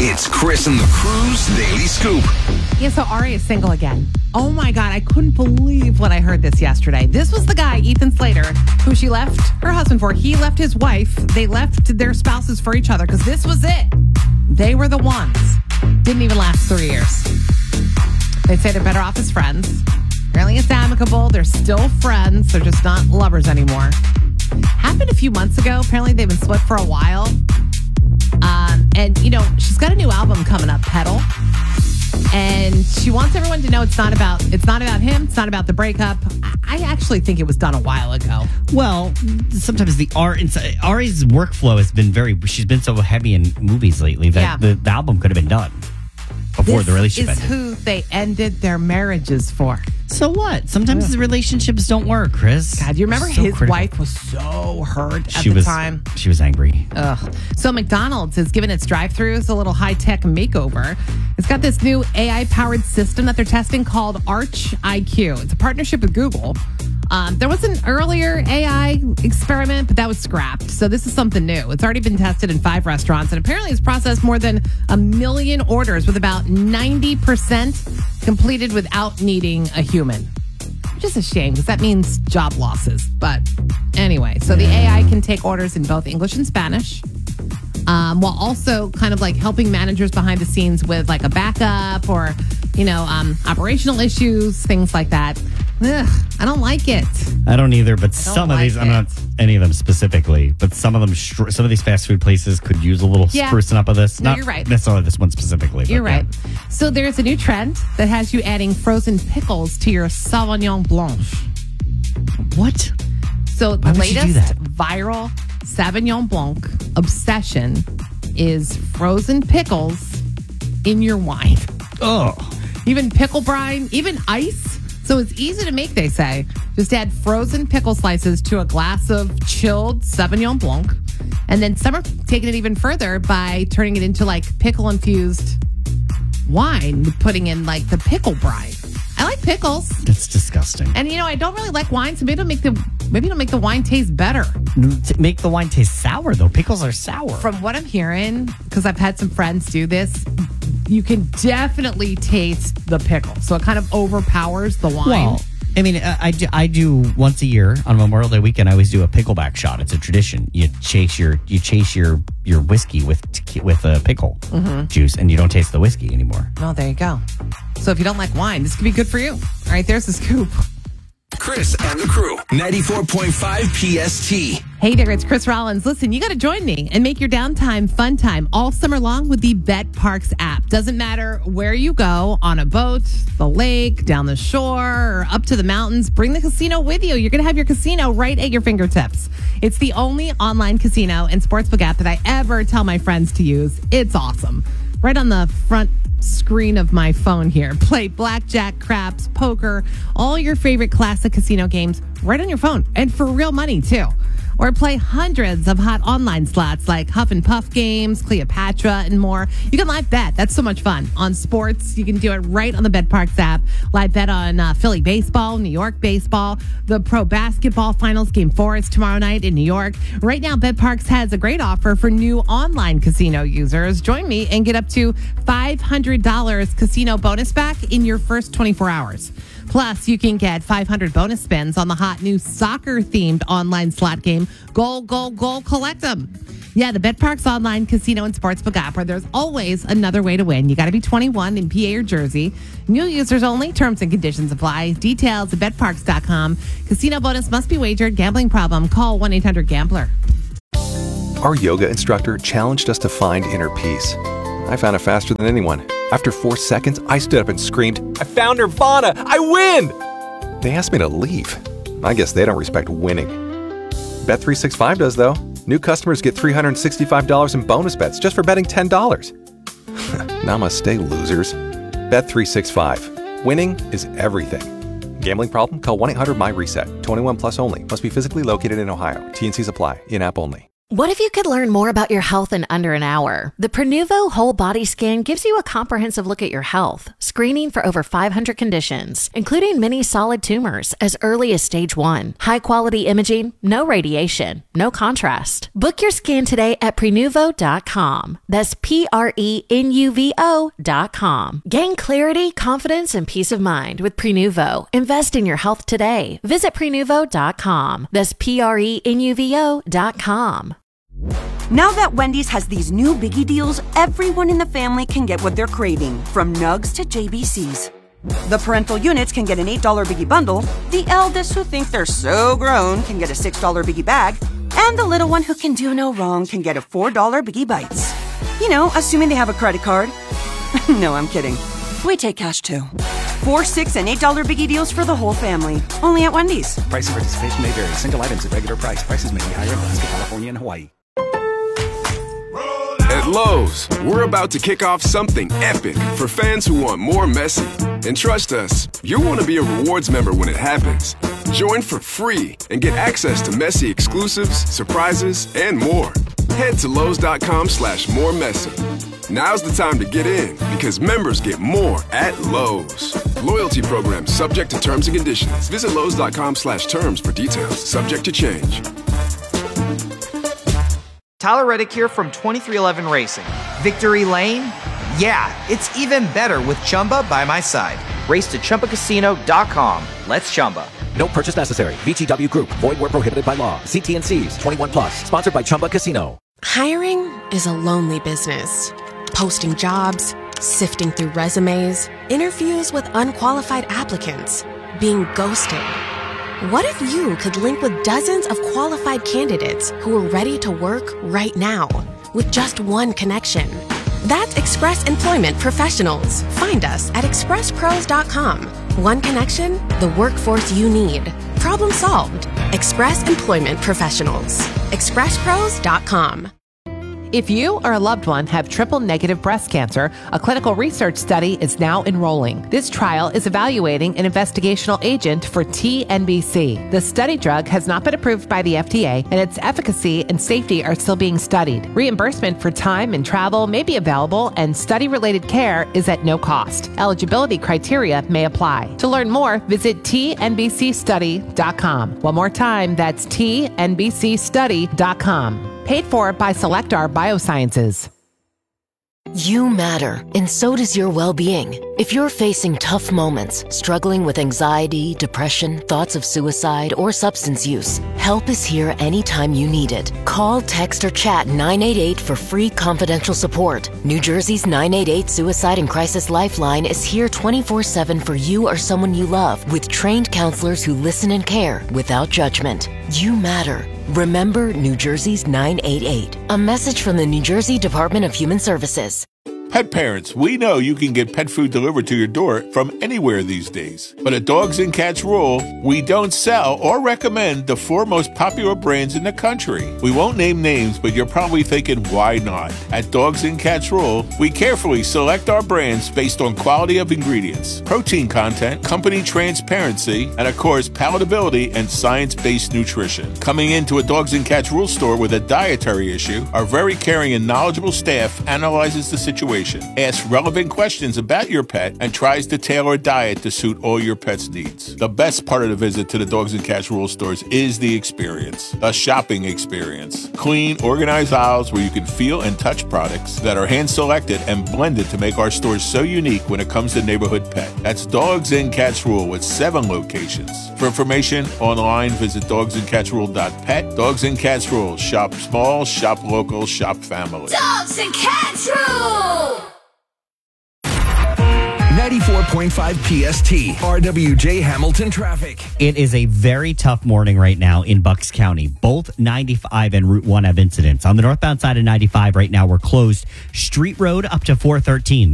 It's Chris and the Crew's Daily Scoop. Yeah, so Ari is single again. Oh my God, I couldn't believe when I heard this yesterday. This was the guy, Ethan Slater, who she left her husband for. He left his wife. They left their spouses for each other because this was it. They were the ones. Didn't even last 3 years. They'd say they're better off as friends. Apparently it's amicable. They're still friends. They're just not lovers anymore. Happened a few months ago. Apparently they've been split for a while. And, she's got a new album coming up, Pedal. And she wants everyone to know it's not about him. It's not about the breakup. I actually think it was done a while ago. Well, sometimes Ari's workflow has been she's been so heavy in movies lately that the album could have been done before the relationship ended. This is who they ended their marriages for. So what? Sometimes the relationships don't work, Chris. God, do you remember his wife was so hurt at the time? She was angry. Ugh. So McDonald's is giving its drive-thrus a little high-tech makeover. It's got this new AI-powered system that they're testing called Arch IQ. It's a partnership with Google. There was an earlier AI experiment, but that was scrapped. So this is something new. It's already been tested in 5 restaurants, and apparently it's processed more than 1 million orders with about 90% completed without neading a human. Which is a shame because that means job losses. But anyway, so the AI can take orders in both English and Spanish. While also kind of like helping managers behind the scenes with like a backup or, operational issues, things like that. Ugh, I don't like it. I don't either, but some of these, I'm not any of them specifically, but some of them, some of these fast food places could use a little sprucing up of this. No, not you're right. necessarily this one specifically. You're right. So there's a new trend that has you adding frozen pickles to your Sauvignon Blanche. What? So the latest viral Sauvignon Blanc obsession is frozen pickles in your wine. Oh. Even pickle brine, even ice. So it's easy to make, they say. Just add frozen pickle slices to a glass of chilled Sauvignon Blanc. And then some are taking it even further by turning it into like pickle-infused wine, putting in like the pickle brine. I like pickles. That's disgusting. And I don't really like wine, so maybe it'll make the wine taste better. Make the wine taste sour, though. Pickles are sour. From what I'm hearing, because I've had some friends do this, you can definitely taste the pickle. So it kind of overpowers the wine. Well, I mean, I do once a year on Memorial Day weekend. I always do a pickleback shot. It's a tradition. You chase your whiskey with a pickle juice, and you don't taste the whiskey anymore. Oh, there you go. So if you don't like wine, this could be good for you. All right, there's the scoop. Chris and the Crew, 94.5 PST. Hey there, it's Chris Rollins. Listen, you got to join me and make your downtime fun time all summer long with the BetParx app. Doesn't matter where you go, on a boat, the lake, down the shore, or up to the mountains, bring the casino with you. You're going to have your casino right at your fingertips. It's the only online casino and sportsbook app that I ever tell my friends to use. It's awesome. Right on the front screen of my phone here. Play blackjack, craps, poker, all your favorite classic casino games right on your phone and for real money too. Or play hundreds of hot online slots like Huff and Puff games, Cleopatra, and more. You can live bet. That's so much fun. On sports, you can do it right on the BetParx app. Live bet on Philly baseball, New York baseball, the pro basketball finals. Game 4 is tomorrow night in New York. Right now, BetParx has a great offer for new online casino users. Join me and get up to $500 casino bonus back in your first 24 hours. Plus, you can get 500 bonus spins on the hot new soccer-themed online slot game, Goal, Goal, Goal, Collect 'em. Yeah, the BetParx online casino and sportsbook app where there's always another way to win. You got to be 21 in PA or Jersey. New users only. Terms and conditions apply. Details at betparx.com. Casino bonus must be wagered. Gambling problem? Call 1-800-GAMBLER. Our yoga instructor challenged us to find inner peace. I found it faster than anyone. After 4 seconds, I stood up and screamed, "I found Nirvana! I win!" They asked me to leave. I guess they don't respect winning. Bet365 does, though. New customers get $365 in bonus bets just for betting $10. Namaste, losers. Bet365. Winning is everything. Gambling problem? Call 1-800-MY-RESET. 21 plus only. Must be physically located in Ohio. T&Cs apply. In-app only. What if you could learn more about your health in under an hour? The Prenuvo Whole Body Scan gives you a comprehensive look at your health, screening for over 500 conditions, including many solid tumors as early as stage 1. High-quality imaging, no radiation, no contrast. Book your scan today at Prenuvo.com. That's Prenuvo.com. Gain clarity, confidence, and peace of mind with Prenuvo. Invest in your health today. Visit Prenuvo.com. That's Prenuvo.com. Now that Wendy's has these new biggie deals, everyone in the family can get what they're craving, from nugs to JBCs. The parental units can get an $8 biggie bundle, the eldest who think they're so grown can get a $6 biggie bag, and the little one who can do no wrong can get a $4 biggie bites. You know, assuming they have a credit card. No, I'm kidding. We take cash too. 4, 6, and $8 biggie deals for the whole family. Only at Wendy's. Price and participation may vary. Single items at regular price. Prices may be higher in Alaska, California, and Hawaii. At Lowe's, we're about to kick off something epic for fans who want more Messi. And trust us, you'll want to be a rewards member when it happens. Join for free and get access to Messi exclusives, surprises, and more. Head to Lowe's.com/moremessy. Now's the time to get in because members get more at Lowe's. Loyalty program subject to terms and conditions. Visit Lowe's.com/terms for details. Subject to change. Tyler Reddick here from 2311 Racing. Victory Lane? Yeah, it's even better with Chumba by my side. Race to ChumbaCasino.com. Let's Chumba. No purchase necessary. VGW Group. Void where prohibited by law. See T&Cs. 21 plus. Sponsored by Chumba Casino. Hiring is a lonely business. Posting jobs, sifting through resumes, interviews with unqualified applicants, being ghosted. What if you could link with dozens of qualified candidates who are ready to work right now with just one connection? That's Express Employment Professionals. Find us at expresspros.com. One connection, the workforce you need. Problem solved. Express Employment Professionals. expresspros.com. If you or a loved one have triple-negative breast cancer, a clinical research study is now enrolling. This trial is evaluating an investigational agent for TNBC. The study drug has not been approved by the FDA, and its efficacy and safety are still being studied. Reimbursement for time and travel may be available, and study-related care is at no cost. Eligibility criteria may apply. To learn more, visit tnbcstudy.com. One more time, that's tnbcstudy.com. Paid for by Selectar Biosciences. You matter, and so does your well-being. If you're facing tough moments, struggling with anxiety, depression, thoughts of suicide, or substance use, help is here anytime you need it. Call, text, or chat 988 for free confidential support. New Jersey's 988 Suicide and Crisis Lifeline is here 24/7 for you or someone you love, with trained counselors who listen and care without judgment. You matter. Remember New Jersey's 988. A message from the New Jersey Department of Human Services. Pet parents, we know you can get pet food delivered to your door from anywhere these days. But at Dogs and Cats Rule, we don't sell or recommend the 4 most popular brands in the country. We won't name names, but you're probably thinking, why not? At Dogs and Cats Rule, we carefully select our brands based on quality of ingredients, protein content, company transparency, and of course, palatability and science-based nutrition. Coming into a Dogs and Cats Rule store with a dietary issue, our very caring and knowledgeable staff analyzes the situation, asks relevant questions about your pet, and tries to tailor a diet to suit all your pet's needs. The best part of the visit to the Dogs and Cats Rule stores is the experience, the shopping experience. Clean, organized aisles where you can feel and touch products that are hand-selected and blended to make our stores so unique when it comes to neighborhood pet. That's Dogs and Cats Rule with 7 locations. For information online, visit dogsandcatsrule.pet. Dogs and Cats Rule. Shop small, shop local, shop family. Dogs and Cats Rule! 94.5 PST, RWJ Hamilton traffic. It is a very tough morning right now in Bucks County. Both 95 and Route 1 have incidents. On the northbound side of 95 right now, we're closed Street Road up to 413.